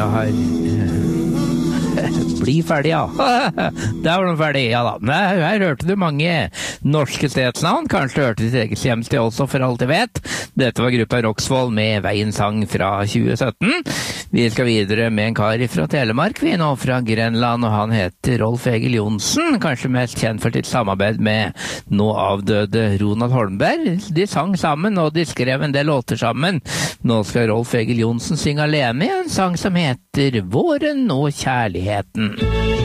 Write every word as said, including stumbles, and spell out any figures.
jeg har... Bli ferdig, ja. Der var de ferdig, ja da. Nei, her hørte du mange norske stedsnavn. Kanskje du hørte ditt eget hjemsted også, for alt jeg vet. Dette var gruppa Roksvoll med Veien sang fra tjue sytten. Vi skal videre med en kar fra Telemark, vi nå fra Grenland, og han heter Rolf Egil Johnsen, kanskje mest kjent for sitt samarbeid med nå avdøde Ronald Holmberg. De sang sammen, og de skrev en del låter sammen. Nå skal Rolf Egil Johnsen synge alene i en sang som heter Våren og kjærligheten.